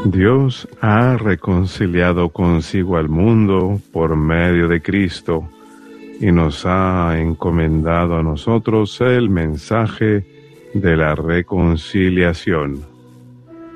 Dios ha reconciliado consigo al mundo por medio de Cristo y nos ha encomendado a nosotros el mensaje de la reconciliación.